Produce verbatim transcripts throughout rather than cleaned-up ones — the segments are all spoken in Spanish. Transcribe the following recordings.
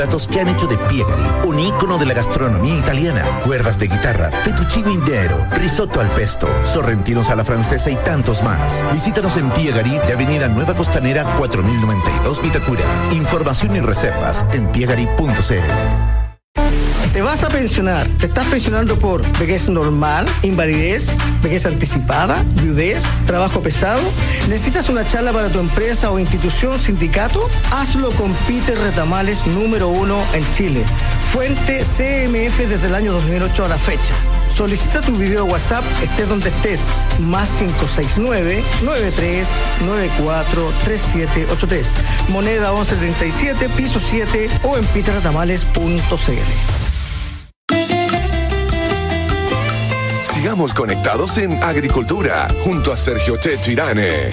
platos que han hecho de Piegari un ícono de la gastronomía italiana. Cuerdas de guitarra, fettuccine intero, risotto al pesto, sorrentinos a la francesa y tantos más. Visítanos en Piegari de Avenida Nueva Costanera cuatro mil noventa y dos Vitacura. Información y reservas en piegari punto c l. ¿Te vas a pensionar? ¿Te estás pensionando por vejez normal, invalidez, vejez anticipada, viudez, trabajo pesado? ¿Necesitas una charla para tu empresa o institución, sindicato? Hazlo con Peter Retamales, número uno en Chile. Fuente C M F desde el año dos mil ocho a la fecha. Solicita tu video WhatsApp, estés donde estés. Más cinco seis nueve, nueve tres nueve cuatro, tres siete ocho tres. Moneda once treinta y siete, piso siete o en peter retamales punto c l. Sigamos conectados en Agricultura, junto a Sergio Checho Irane.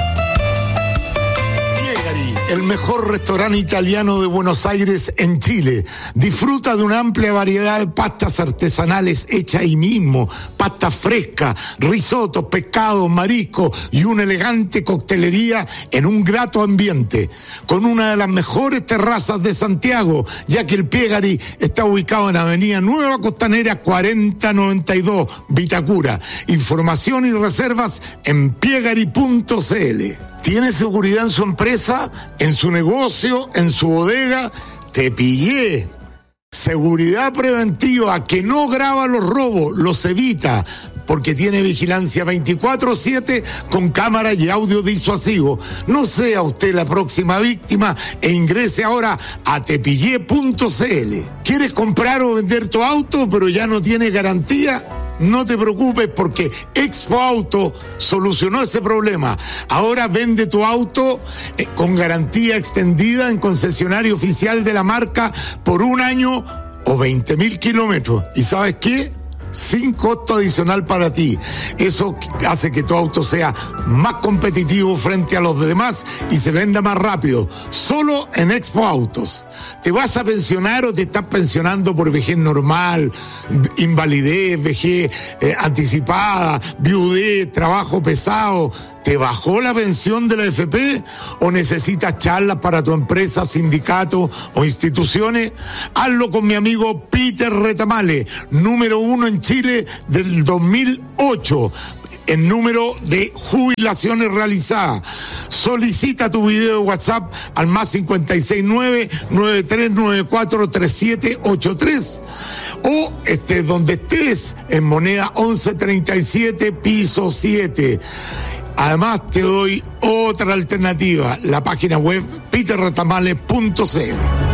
Piegari, el mejor restaurante italiano de Buenos Aires en Chile. Disfruta de una amplia variedad de pastas artesanales hechas ahí mismo, pastas frescas, risotos, pescados, mariscos y una elegante coctelería en un grato ambiente, con una de las mejores terrazas de Santiago, ya que el Piegari está ubicado en Avenida Nueva Costanera cuarenta noventa y dos, Vitacura. Información y reservas en piegari punto c l. ¿Tiene seguridad en su empresa, en su negocio, en su bodega? Te pillé. Seguridad preventiva que no graba los robos, los evita, porque tiene vigilancia veinticuatro siete con cámara y audio disuasivo. No sea usted la próxima víctima e ingrese ahora a tepillé punto c l. ¿Quieres comprar o vender tu auto pero ya no tiene garantía? No te preocupes porque Expo Auto solucionó ese problema. Ahora vende tu auto eh, con garantía extendida en concesionario oficial de la marca por un año o veinte mil kilómetros. ¿Y sabes qué? Sin costo adicional para ti. Eso hace que tu auto sea más competitivo frente a los demás y se venda más rápido. Solo en Expo Autos. ¿Te vas a pensionar o te estás pensionando por vejez normal, invalidez, vejez eh, anticipada, viudez, trabajo pesado? ¿Te bajó la pensión de la A F P o necesitas charlas para tu empresa, sindicato o instituciones? Hazlo con mi amigo Peter Retamales, número uno en Chile del dos mil ocho. En número de jubilaciones realizadas. Solicita tu video de WhatsApp al más cincuenta y seis nueve, nueve tres nueve cuatro, tres siete ocho tres o estés donde estés en moneda once treinta y siete, piso siete. Además te doy otra alternativa, la página web peter retamales punto c l.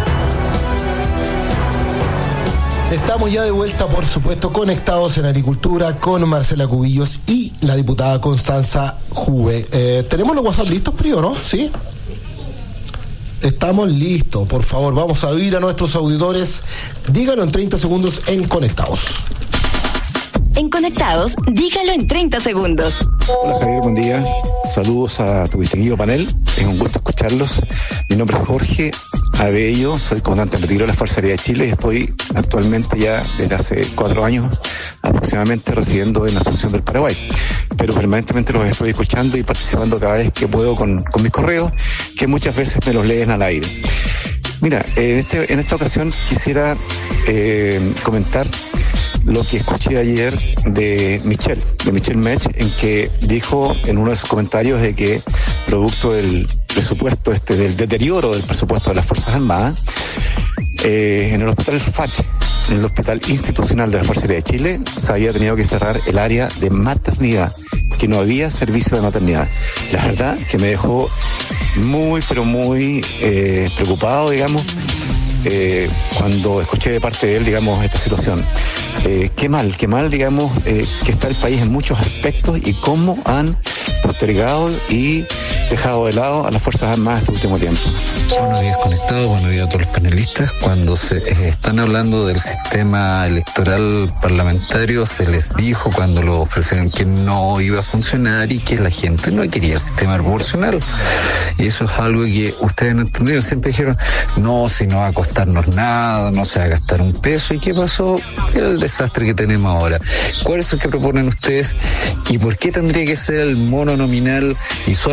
Estamos ya de vuelta, por supuesto, conectados en Agricultura con Marcela Cubillos y la diputada Constanza Juve. Eh, ¿Tenemos los WhatsApp listos, Pri, o no? ¿Sí? Estamos listos. Por favor, vamos a oír a nuestros auditores. Díganlo en treinta segundos en Conectados. En Conectados, dígalo en treinta segundos. Hola Javier, buen día. Saludos a tu distinguido panel. Es un gusto escucharlos. Mi nombre es Jorge Abello, soy comandante en retiro de la Fuerza Aérea de Chile y estoy actualmente ya desde hace cuatro años aproximadamente residiendo en Asunción del Paraguay. Pero permanentemente los estoy escuchando y participando cada vez que puedo con, con mis correos, que muchas veces me los leen al aire. Mira, en, este, en esta ocasión quisiera eh, comentar lo que escuché ayer de Michel, de Michel Mech, en que dijo en uno de sus comentarios de que producto del presupuesto, este, del deterioro del presupuesto de las Fuerzas Armadas, eh, en el hospital Fach, en el hospital institucional de la Fuerza Aérea de Chile, se había tenido que cerrar el área de maternidad, que no había servicio de maternidad. La verdad que me dejó muy, pero muy eh, preocupado, digamos, eh, cuando escuché de parte de él, digamos, esta situación. Eh, qué mal, qué mal, digamos, eh, que está el país en muchos aspectos y cómo han postergado y dejado de lado a las Fuerzas Armadas este último tiempo. Buenos días conectados, buenos días a todos los panelistas. Cuando se eh, están hablando del sistema electoral parlamentario, se les dijo cuando lo ofrecieron que no iba a funcionar y que la gente no quería el sistema proporcional. Y eso es algo que ustedes no entendieron. Siempre dijeron, no, si no va a costarnos nada, no se va a gastar un peso. ¿Y qué pasó? El desastre que tenemos ahora. ¿Cuál es el que proponen ustedes? ¿Y por qué tendría que ser el mono nominal y solamente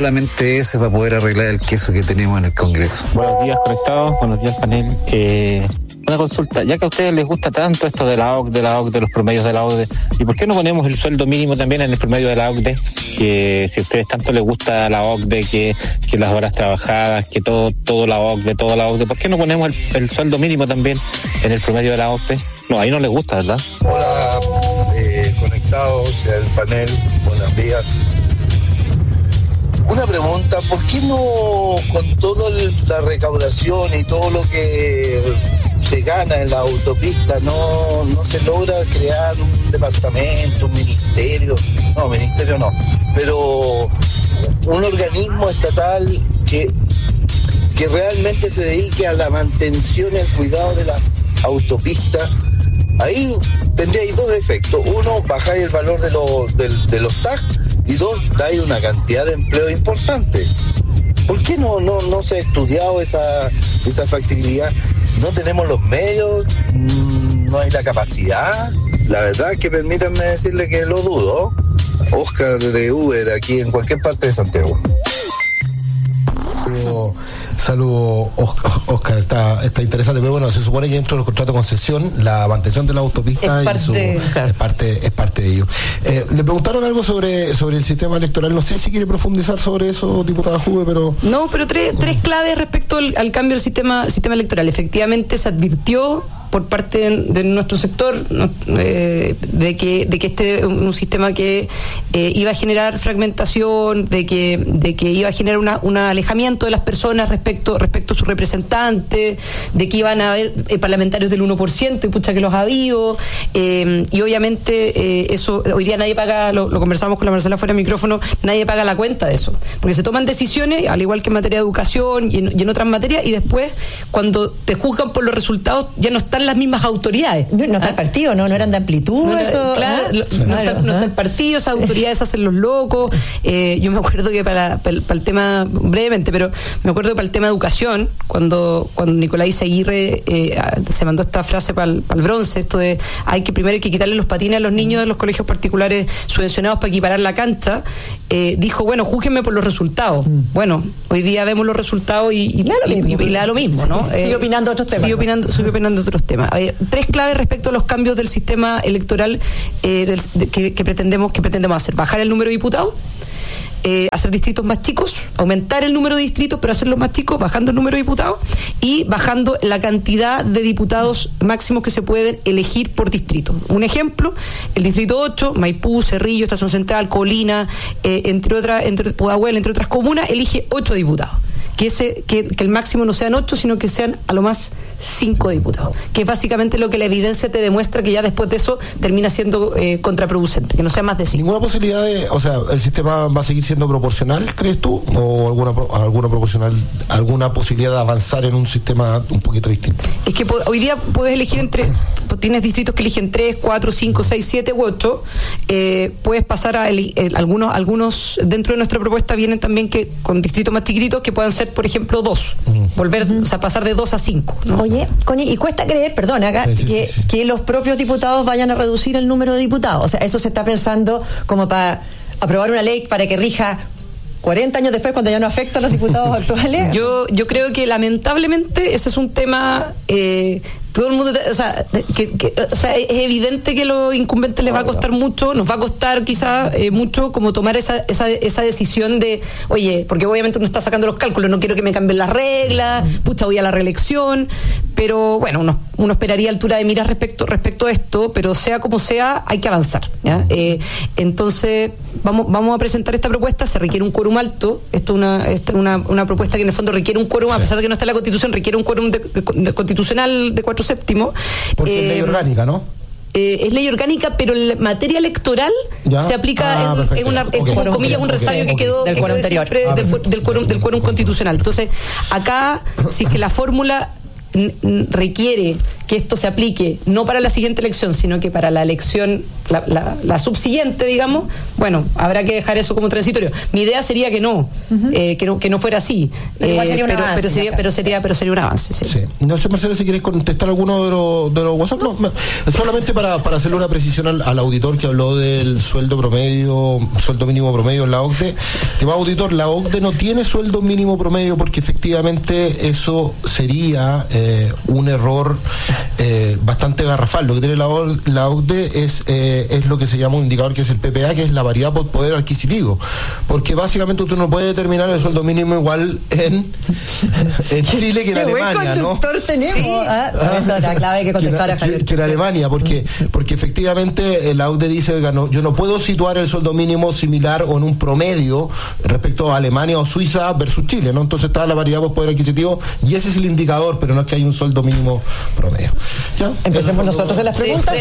P S para poder arreglar el queso que tenemos en el Congreso. Buenos días, conectados. Buenos días, panel. Eh, una consulta. Ya que a ustedes les gusta tanto esto de la O C D E, de la O C D E, de los promedios de la O C D E, ¿y por qué no ponemos el sueldo mínimo también en el promedio de la O C D E? Que si a ustedes tanto les gusta la O C D E, que, que las horas trabajadas, que todo, todo la O C D E, toda la O C D E, ¿por qué no ponemos el, el sueldo mínimo también en el promedio de la O C D E? No, ahí no les gusta, ¿verdad? Hola, eh, conectados del panel, buenos días. Una pregunta, ¿por qué no con toda la recaudación y todo lo que se gana en la autopista no, no se logra crear un departamento, un ministerio? No, ministerio no, pero un organismo estatal que, que realmente se dedique a la mantención y al cuidado de las autopistas. Ahí tendríais dos efectos. Uno, bajáis el valor de, lo, de, de los tags, y dos, dais una cantidad de empleo importante. ¿Por qué no, no, no se ha estudiado esa, esa factibilidad? No tenemos los medios, no hay la capacidad. La verdad es que permítanme decirle que lo dudo. Oscar de Uber, aquí en cualquier parte de Santiago. Saludos, Oscar, está, está interesante, pero bueno, se supone que dentro del contrato de concesión la mantención de la autopista es parte, y su, claro. es parte, es parte de ello. Eh, le preguntaron algo sobre, sobre el sistema electoral, no sé si quiere profundizar sobre eso, diputada Juve, pero... No, pero tres, tres claves respecto al, al cambio del sistema, sistema electoral. Efectivamente se advirtió por parte de, de nuestro sector eh, de que de que este un, un sistema que eh, iba a generar fragmentación, de que de que iba a generar una, un alejamiento de las personas respecto respecto a sus representantes, de que iban a haber eh, parlamentarios del uno por ciento y pucha que los ha habido, eh, y obviamente eh, eso hoy día nadie paga, lo, lo conversamos con la Marcela fuera de micrófono, nadie paga la cuenta de eso, porque se toman decisiones al igual que en materia de educación y en, y en otras materias, y después cuando te juzgan por los resultados ya no están las mismas autoridades. No, no está ¿Ah? el partido, no, no eran de amplitud. No, eso, claro, ¿no? Lo, Sí. no, Claro, está, no ¿ah? está el partido, esas autoridades hacen los locos. Eh, yo me acuerdo que para, para, para el tema, brevemente, pero me acuerdo que para el tema de educación, cuando, cuando Nicolás Aguirre eh, se mandó esta frase para el, para el bronce, esto de hay que primero hay que quitarle los patines a los niños de los colegios particulares subvencionados para equiparar la cancha, eh, dijo, bueno, júzguenme por los resultados. Mm. Bueno, hoy día vemos los resultados y, y, y, y, y le da lo mismo, ¿no? Sigue eh, opinando otros temas. Sigue opinando, sigue opinando otros temas. Eh, tres claves respecto a los cambios del sistema electoral eh, del, de, que, que pretendemos que pretendemos hacer: bajar el número de diputados, eh, hacer distritos más chicos, aumentar el número de distritos pero hacerlos más chicos, bajando el número de diputados y bajando la cantidad de diputados máximos que se pueden elegir por distrito. Un ejemplo, el distrito ocho, Maipú, Cerrillo, Estación Central, Colina, eh, entre otras, entre Pudahuel, entre otras comunas, elige ocho diputados. Que, ese, que, que el máximo no sean ocho, sino que sean a lo más cinco diputados, que es básicamente lo que la evidencia te demuestra, que ya después de eso termina siendo eh, contraproducente, que no sea más de cinco. ¿Ninguna posibilidad de, o sea, el sistema va a seguir siendo proporcional, crees tú? ¿O alguna alguna proporcional, alguna posibilidad de avanzar en un sistema un poquito distinto? Es que hoy día puedes elegir entre, tienes distritos que eligen tres, cuatro, cinco, seis, siete u ocho, eh, puedes pasar a el, el, algunos, algunos dentro de nuestra propuesta vienen también que con distritos más chiquititos que puedan ser, por ejemplo, dos, uh-huh. volver, uh-huh. o sea, pasar de dos a cinco, ¿no? Oye, Connie, y cuesta creer, perdón, acá, sí, sí, que, sí, sí. que los propios diputados vayan a reducir el número de diputados. O sea, eso se está pensando como para aprobar una ley para que rija cuarenta años después, cuando ya no afecta a los diputados actuales. Yo, yo creo que lamentablemente ese es un tema, eh, todo el mundo, o sea, que, que, o sea, es evidente que a los incumbentes les va a costar mucho, nos va a costar quizás eh, mucho como tomar esa, esa, esa decisión de, oye, porque obviamente uno está sacando los cálculos, no quiero que me cambien las reglas, pucha, voy a la reelección, pero bueno, uno, uno esperaría altura de miras respecto, respecto a esto, pero sea como sea, hay que avanzar, ¿ya? Eh, entonces, vamos, vamos a presentar esta propuesta, se requiere un quórum alto, esto es una, esto es una, una propuesta que en el fondo requiere un quórum, a pesar de que no está en la Constitución, requiere un quórum de, de, de constitucional de cuatro séptimo. Porque eh, es ley orgánica, ¿no? Eh, es ley orgánica, pero en materia electoral ¿Ya? se aplica ah, en, en una, okay. en comillas, okay. un resabio okay. que quedó del quórum anterior ah, del, del quórum del quórum constitucional. Entonces, acá, si es que la fórmula n- n- requiere que esto se aplique no para la siguiente elección, sino que para la elección, la, la, la subsiguiente, digamos, bueno, habrá que dejar eso como transitorio. Mi idea sería que no, uh-huh. eh, que no, que no fuera así. Pero, igual sería un pero, avance, pero, sería, pero, sería, pero sería un avance. Sí. Sí. No sé, Marcela, si quieres contestar alguno de los, de los WhatsApp. No, solamente para, para hacerle una precisión al, al auditor que habló del sueldo promedio, sueldo mínimo promedio en la O C D E. Estimado auditor, la O C D E no tiene sueldo mínimo promedio porque efectivamente eso sería eh, un error eh, bastante garrafal. Lo que tiene la, la O C D E es, eh, es lo que se llama un indicador que es el P P A, que es la variedad por poder adquisitivo. Porque básicamente usted no puede determinar el sueldo mínimo igual en, en Chile que en Alemania, ¿no? Tenemos, sí. ah, Ah, esa es la clave que contestar a que, que, que en Alemania, porque, porque efectivamente la O C D E dice, oiga, no, yo no puedo situar el sueldo mínimo similar o en un promedio respecto a Alemania o Suiza versus Chile, ¿no? Entonces está la variedad por poder adquisitivo y ese es el indicador, pero no es que hay un sueldo mínimo promedio. ¿Ya? Empecemos nosotros en las preguntas.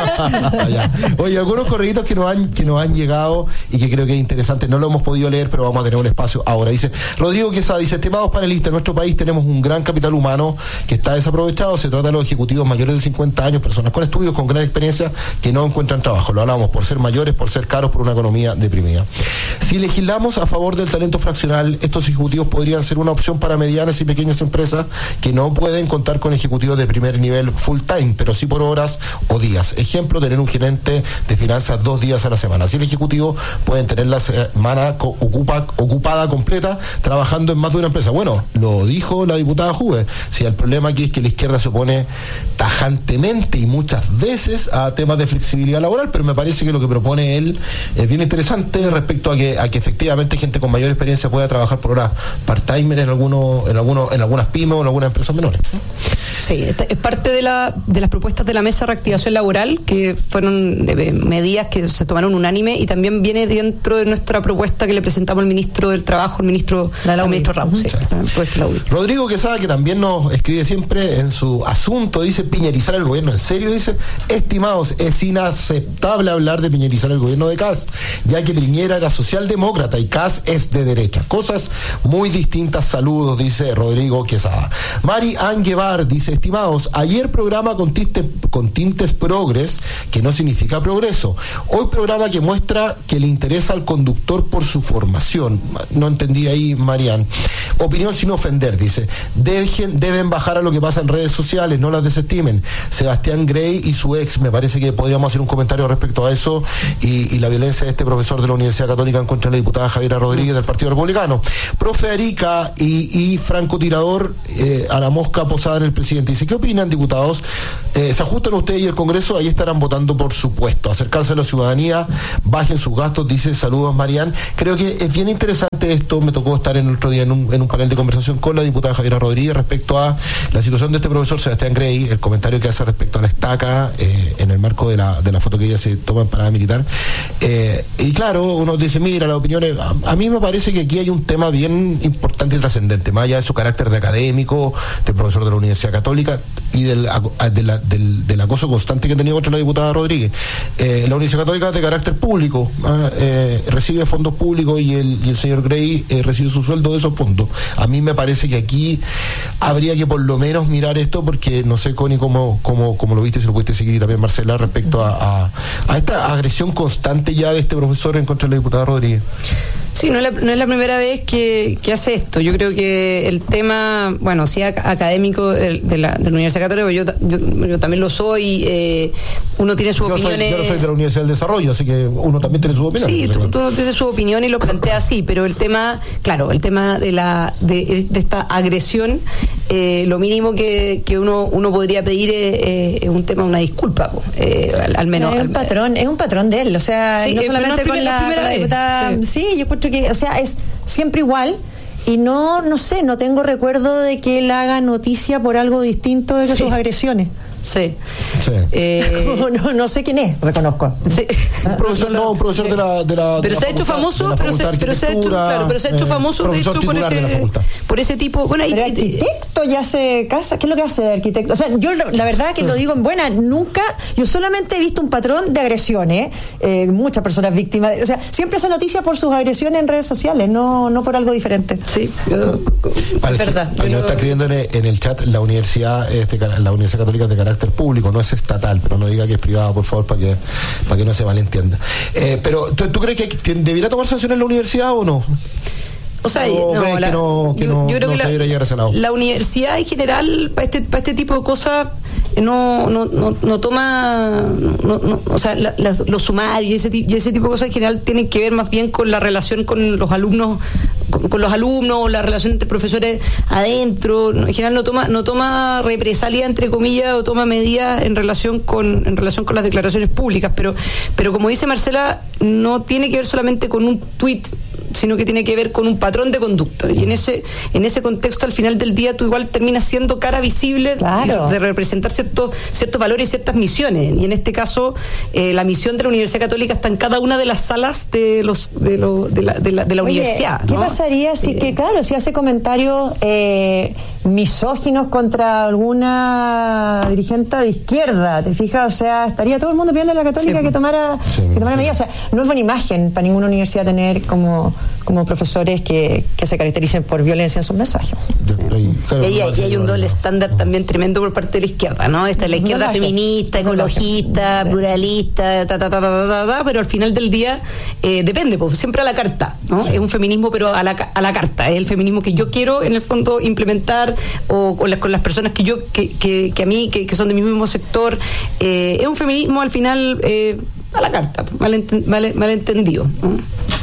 Sí. Oye, algunos correitos que nos han que nos han llegado y que creo que es interesante, no lo hemos podido leer, pero vamos a tener un espacio ahora. Dice Rodrigo Quesada, dice, estimados panelistas, en nuestro país tenemos un gran capital humano que está desaprovechado. Se trata de los ejecutivos mayores de cincuenta años, personas con estudios, con gran experiencia, que no encuentran trabajo. Lo hablamos por ser mayores, por ser caros, por una economía deprimida. Si legislamos a favor del talento fraccional, estos ejecutivos podrían ser una opción para medianas y pequeñas empresas que no pueden contar con ejecutivos de primer nivel full time, pero sí por horas o días. Ejemplo, tener un gerente de finanzas dos días a la semana. Así el ejecutivo pueden tener la semana ocupa, ocupada completa trabajando en más de una empresa. Bueno, lo dijo la diputada Juve. Si el problema aquí es que la izquierda se opone tajantemente y muchas veces a temas de flexibilidad laboral, pero me parece que lo que propone él es bien interesante respecto a que, a que efectivamente gente con mayor experiencia pueda trabajar por horas part-time en algunos, en algunos, en algunas pymes o en algunas empresas menores. Sí, es parte de la de las propuestas de la mesa de reactivación laboral, que fueron de medidas que se tomaron unánime, y también viene dentro de nuestra propuesta que le presentamos al ministro del Trabajo, el ministro, el ministro Raúl. Sí, sí. Rodrigo Quesada, que también nos escribe siempre en su asunto, dice piñerizar el gobierno. ¿En serio? Dice, estimados, es inaceptable hablar de piñerizar el gobierno de Kast, ya que Piñera era socialdemócrata y Kast es de derecha. Cosas muy distintas. Saludos, dice Rodrigo Quesada. Mari Angevar dice, estimados, ayer programa con, tinte, con tintes progres, que no significa progreso. Hoy programa que muestra que le interesa al conductor por su formación. No entendí ahí, Marian. Opinión sin ofender, dice. Dejen, deben bajar a lo que pasa en redes sociales, no las desestimen. Sebastián Grey y su ex, me parece que podríamos hacer un comentario respecto a eso y, y la violencia de este profesor de la Universidad Católica en contra de la diputada Javiera Rodríguez del Partido Republicano. Profe Arica y, y francotirador eh, a la mosca posada en el presidente. Dice, ¿qué opinan, diputados? Eh, ¿Se ajustan ustedes y el Congreso? Ahí estarán votando, por supuesto. Acercarse a la ciudadanía, bajen sus gastos, dice, saludos, Marian. Creo que es bien interesante esto. Me tocó estar en el otro día en un, en un panel de conversación con la diputada Javiera Rodríguez respecto a la situación de este profesor Sebastián Grey, el comentario que hace respecto a la estaca eh, en el marco de la, de la foto que ella se toma en parada militar. Eh, y claro, uno dice, mira, las opiniones, a, a mí me parece que aquí hay un tema bien importante y trascendente, más allá de su carácter de académico, de profesor de la Universidad Católica y del, de la, del, del acoso constante que ha tenido contra la diputada Rodríguez. Eh, la Universidad Católica es de carácter público, eh, recibe fondos públicos y el, y el señor Grey eh, recibe su sueldo de esos fondos. A mí me parece que aquí habría que por lo menos mirar esto, porque no sé, Connie, cómo, cómo, cómo lo viste, si lo pudiste seguir, y también Marcela, respecto a, a, a esta agresión constante ya de este profesor en contra de la diputada Rodríguez. Sí, no es la, no es la primera vez que, que hace esto. Yo creo que el tema, bueno, sí, académico de, de, la, de la Universidad Católica, yo, yo, yo también lo soy, eh, uno tiene sus yo opiniones. Soy, yo no soy de la Universidad del Desarrollo, así que uno también tiene sus opiniones. Sí, tú, tú tienes su opinión y lo plantea así, pero el tema, claro, el tema de la de, de esta agresión, eh, lo mínimo que, que uno uno podría pedir es, es un tema, una disculpa, eh, al, al menos. Es un al, patrón, es un patrón de él, o sea, sí, no solamente no con la, con la diputada, sí, sí yo creo que, o sea, es siempre igual. Y no, no sé, no tengo recuerdo de que él haga noticia por algo distinto de que sí. sus agresiones. Sí. sí. Eh, no, no, no sé quién es, reconozco. Sí. Un profesor, no, un profesor de la, de la pero de se la ha hecho famoso, de pero se, pero se ha hecho, claro, pero se ha hecho eh, famoso de hecho por ese, por ese tipo. Bueno, pero y, arquitecto ya se casa, ¿qué es lo que hace de arquitecto? O sea, yo la verdad que lo digo en buena, nunca, yo solamente he visto un patrón de agresiones, eh, muchas personas víctimas, de, o sea, siempre son noticias por sus agresiones en redes sociales, no, no por algo diferente. Sí, yo, vale, verdad. Ahí nos está escribiendo en el, en el chat la universidad, este, la Universidad Católica de carácter carácter público, no es estatal, pero no diga que es privada, por favor, para que para que no se malentienda. Eh, pero ¿tú, ¿tú crees que, que debiera tomar sanciones en la universidad o no? O sea, no, la, no, yo, no, yo creo no que la, la universidad en general para este para este tipo de cosas no no no, no toma no, no, o sea la, la, los sumarios y ese, y ese tipo de cosas en general tienen que ver más bien con la relación con los alumnos con, con los alumnos, la relación entre profesores adentro. En general no toma no toma represalia entre comillas o toma medidas en relación con en relación con las declaraciones públicas, pero pero como dice Marcela, no tiene que ver solamente con un tuit, sino que tiene que ver con un patrón de conducta, y en ese en ese contexto al final del día tú igual terminas siendo cara visible, claro, de, de representar ciertos ciertos valores y ciertas misiones, y en este caso eh, la misión de la Universidad Católica está en cada una de las salas de los de, lo, de la, de la, de la Oye, universidad, ¿qué ¿no? pasaría si eh, que claro si hace comentarios eh, misóginos contra alguna dirigente de izquierda, te fijas? O sea, estaría todo el mundo pidiendo a la Católica sí, que tomara sí, que tomara medidas. O sea, no es buena imagen para ninguna universidad tener como como profesores que, que se caractericen por violencia en sus mensajes. Sí. Claro, y, hay, y hay un doble estándar también tremendo por parte de la izquierda, ¿no? Esta es la izquierda no feminista, ecologista, no pluralista, ta, ta, ta, ta, ta, ta, ta, pero al final del día eh, depende, pues, siempre a la carta, ¿no? Sí. Es un feminismo, pero a la, a la carta. Es el feminismo que yo quiero, en el fondo, implementar, o con las, con las personas que yo, que, que, que a mí, que, que son de mi mismo sector. Eh, es un feminismo, al final, eh, a la carta, mal, mal, malentendido, ¿no?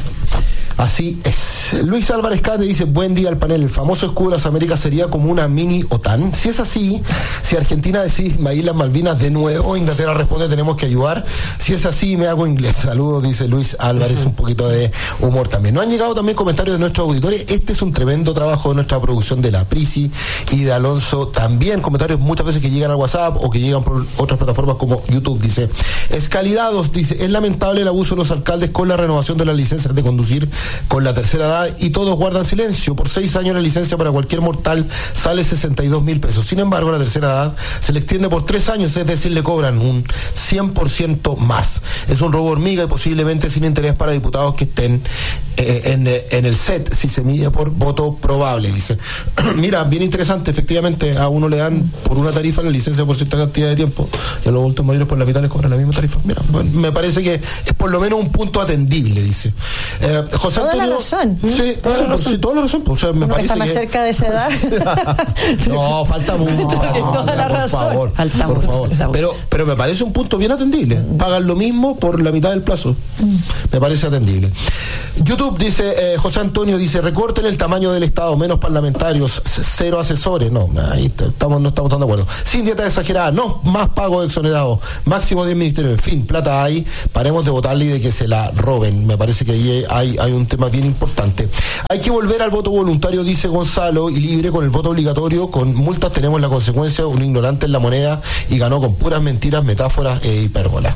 Así es. Luis Álvarez Cate dice: buen día al panel. El famoso escudo de las Américas sería como una mini OTAN. Si es así, si Argentina decide Islas Malvinas de nuevo, Inglaterra responde: tenemos que ayudar. Si es así, me hago inglés. Saludos, dice Luis Álvarez, un poquito de humor también. Nos han llegado también comentarios de nuestros auditores. Este es un tremendo trabajo de nuestra producción de la Prisi y de Alonso también. Comentarios muchas veces que llegan al WhatsApp o que llegan por otras plataformas como YouTube. Dice: Escalidados, dice: es lamentable el abuso de los alcaldes con la renovación de las licencias de conducir con la tercera edad, y todos guardan silencio. Por seis años la licencia para cualquier mortal sale sesenta y dos mil pesos. Sin embargo, la tercera edad se le extiende por tres años, es decir, le cobran un cien por ciento más. Es un robo hormiga y posiblemente sin interés para diputados que estén eh, en, en el set, si se mide por voto probable, dice. Mira, bien interesante, efectivamente, a uno le dan por una tarifa la licencia por cierta cantidad de tiempo, y a los adultos mayores por la mitad les cobran la misma tarifa. Mira, bueno, me parece que es por lo menos un punto atendible, dice. Eh, José Toda Antonio, la razón. Sí, toda, sí, la razón. sí, toda la razón. O sea, me Uno parece está más que... cerca de esa edad. No, falta mucho. No, toda o sea, la por razón. favor, falta por mucho, favor. falta Pero, pero me parece un punto bien atendible. Pagan lo mismo por la mitad del plazo. Me parece atendible. YouTube dice, eh, José Antonio dice: recorten el tamaño del Estado, menos parlamentarios, cero asesores. No, ahí estamos, no estamos tan de acuerdo. Sin dieta exagerada, no, más pago de exonerados, máximo diez ministerios, en fin, plata hay, paremos de votarle y de que se la roben. Me parece que ahí hay, hay un tema bien importante. Hay que volver al voto voluntario, dice Gonzalo, y libre. Con el voto obligatorio, con multas tenemos la consecuencia de un ignorante en la moneda y ganó con puras mentiras, metáforas e hipérbolas.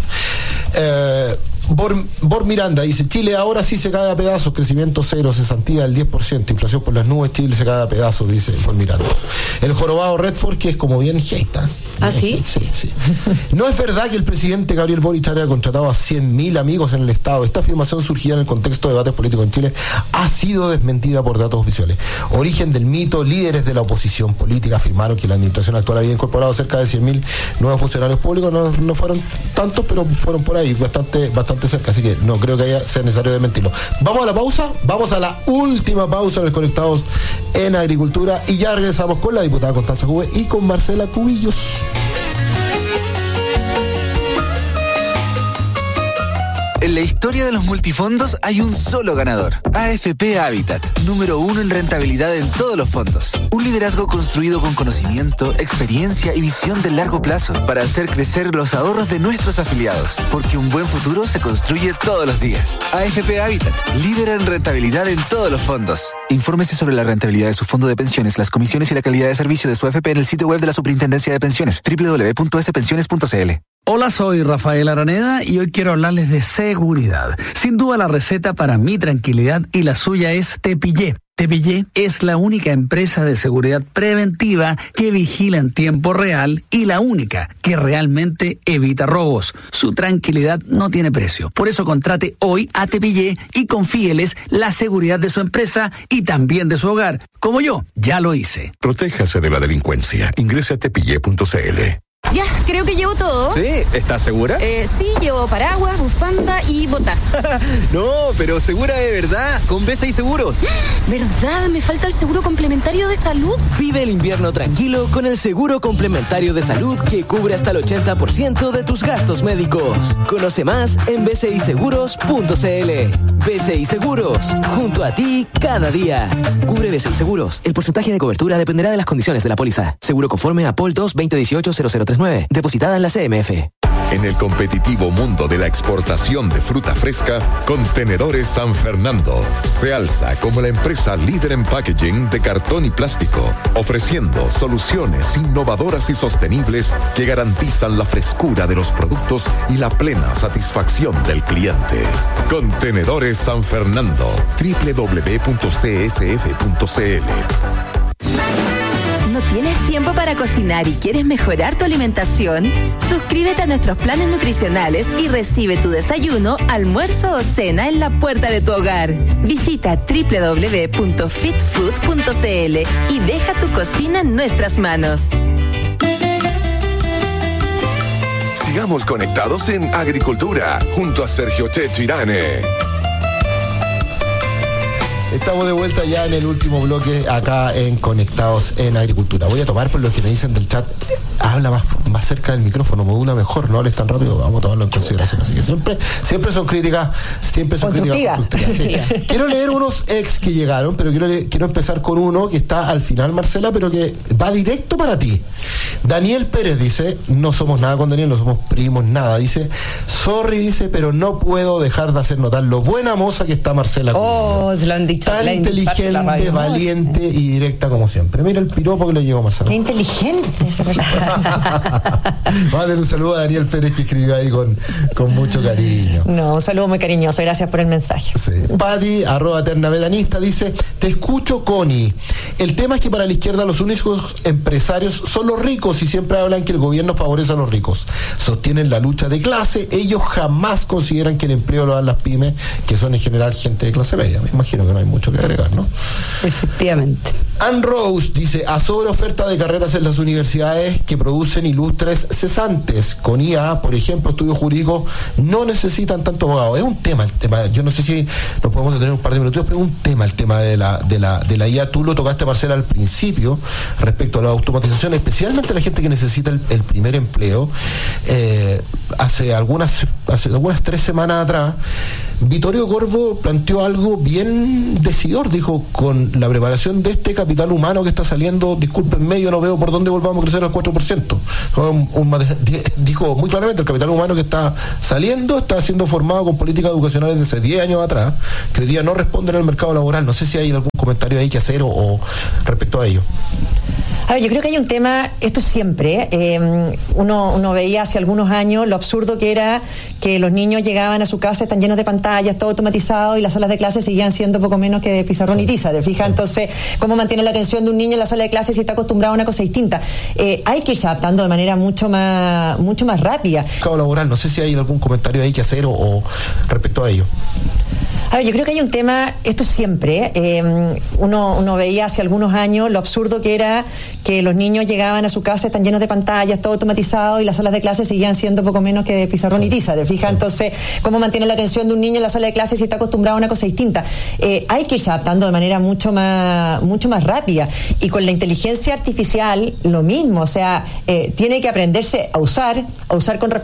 Eh, Bor, Bor Miranda dice: Chile ahora sí se cae a pedazos, crecimiento cero, cesantía del diez por ciento, inflación por las nubes, Chile se cae a pedazos, dice Bor Miranda. El jorobado Redford, que es como bien geita. ¿Ah, sí? Sí, sí. No es verdad que el presidente Gabriel Boric haya contratado a cien mil amigos en el Estado. Esta afirmación, surgida en el contexto de debates políticos en Chile, ha sido desmentida por datos oficiales. Origen del mito: líderes de la oposición política afirmaron que la administración actual había incorporado cerca de cien mil nuevos funcionarios públicos. No, no fueron tantos, pero fueron por ahí, bastante, bastante cerca, así que no creo que haya, sea necesario desmentirlo. Vamos a la pausa, vamos a la última pausa en el Conectados en Agricultura, y ya regresamos con la diputada Constanza Cube y con Marcela Cubillos. En la historia de los multifondos hay un solo ganador: A F P Habitat, número uno en rentabilidad en todos los fondos. Un liderazgo construido con conocimiento, experiencia y visión de largo plazo para hacer crecer los ahorros de nuestros afiliados, porque un buen futuro se construye todos los días. A F P Habitat, líder en rentabilidad en todos los fondos. Infórmese sobre la rentabilidad de su fondo de pensiones, las comisiones y la calidad de servicio de su A F P en el sitio web de la Superintendencia de Pensiones, doble u doble u doble u punto s pensiones punto c l. Hola, soy Rafael Araneda y hoy quiero hablarles de seguridad. Sin duda la receta para mi tranquilidad y la suya es Tepillé. Tepillé es la única empresa de seguridad preventiva que vigila en tiempo real y la única que realmente evita robos. Su tranquilidad no tiene precio. Por eso contrate hoy a Tepillé y confíeles la seguridad de su empresa y también de su hogar. Como yo, ya lo hice. Protéjase de la delincuencia. Ingrese a tepillé punto c l. Ya, creo que llevo todo. ¿Sí? ¿Estás segura? Eh, sí, llevo paraguas, bufanda y botas. No, pero segura de verdad, con B C I Seguros. ¿Verdad? Me falta el seguro complementario de salud. Vive el invierno tranquilo con el seguro complementario de salud que cubre hasta el ochenta por ciento de tus gastos médicos. Conoce más en b c i seguros punto c l. B C I Seguros, junto a ti cada día. Cubre B C I Seguros. El porcentaje de cobertura dependerá de las condiciones de la póliza. Seguro conforme a P O L dos veinte dieciocho cero cero tres nueve. Depositada en la C M F. En el competitivo mundo de la exportación de fruta fresca, Contenedores San Fernando se alza como la empresa líder en packaging de cartón y plástico, ofreciendo soluciones innovadoras y sostenibles que garantizan la frescura de los productos y la plena satisfacción del cliente. Contenedores San Fernando, doble u doble u doble u punto c s f punto c l. ¿No tienes tiempo para cocinar y quieres mejorar tu alimentación? Suscríbete a nuestros planes nutricionales y recibe tu desayuno, almuerzo o cena en la puerta de tu hogar. Visita doble u doble u doble u punto fit food punto c l y deja tu cocina en nuestras manos. Sigamos conectados en Agricultura, junto a Sergio Checho Irane. Estamos de vuelta ya en el último bloque acá en Conectados en Agricultura. Voy a tomar por lo que me dicen del chat. Habla más, más cerca del micrófono, modula mejor, no hables tan rápido, vamos a tomarlo en consideración. Así que siempre, siempre son críticas, siempre son críticas constructivas. Sí. Quiero leer unos ex que llegaron, pero quiero, quiero empezar con uno que está al final, Marcela, pero que va directo para ti. Daniel Pérez dice, no somos nada con Daniel, no somos primos, nada. Dice, sorry, dice, pero no puedo dejar de hacer notar lo buena moza que está Marcela. Oh, se lo han dicho. Tan inteligente, valiente y directa como siempre. Mira el piropo que le llegó a Marcela. Qué inteligente esa persona. Vamos a darle un saludo a Daniel Pérez que escribió ahí con, con mucho cariño. No, un saludo muy cariñoso, gracias por el mensaje. Sí. Pati, arroba eterna veranista, dice, te escucho, Connie. El tema es que para la izquierda los únicos empresarios son los ricos y siempre hablan que el gobierno favorece a los ricos. Sostienen la lucha de clase, ellos jamás consideran que el empleo lo dan las pymes, que son en general gente de clase media. Me imagino que no hay mucho que agregar, ¿no? Efectivamente. Ann Rose dice, a sobre oferta de carreras en las universidades que producen ilustres cesantes. Con I A, por ejemplo, estudios jurídicos no necesitan tanto abogado. Es un tema, el tema, yo no sé si nos podemos detener un par de minutos, pero es un tema el tema de la, de la, de la I A. Tú lo tocaste, Marcela, al principio, respecto a la automatización, especialmente la gente que necesita el, el primer empleo. Eh, hace algunas, hace algunas tres semanas atrás, Vittorio Corvo planteó algo bien decidor, dijo, con la preparación de este capital humano que está saliendo, discúlpenme, yo no veo por dónde volvamos a crecer al cuatro por ciento. Un, un, dijo muy claramente, el capital humano que está saliendo está siendo formado con políticas educacionales de hace diez años atrás, que hoy día no responden al mercado laboral. No sé si hay algún comentario ahí que hacer o, o respecto a ello. A ver, yo creo que hay un tema, esto siempre, eh, uno, uno veía hace algunos años lo absurdo que era que los niños llegaban a su casa, están llenos de pantallas, todo automatizado, y las salas de clase seguían siendo poco menos que de pizarrón y tiza, ¿te fijas? Entonces, ¿cómo mantiene la atención de un niño en la sala de clase si está acostumbrado a una cosa distinta? Eh, hay que irse adaptando de manera mucho más, mucho más rápida. Mercado laboral, no sé si hay algún comentario ahí que hacer o, o respecto a ello. A ver, yo creo que hay un tema, esto siempre, eh, uno, uno veía hace algunos años lo absurdo que era que los niños llegaban a su casa, están llenos de pantallas, todo automatizado, y las salas de clase seguían siendo poco menos que de pizarrón y tiza, ¿te fijas? Entonces, ¿cómo mantiene la atención de un niño en la sala de clase si está acostumbrado a una cosa distinta? Eh, hay que irse adaptando de manera mucho más, mucho más rápida. Y con la inteligencia artificial, lo mismo, o sea, eh, tiene que aprenderse a usar, a usar con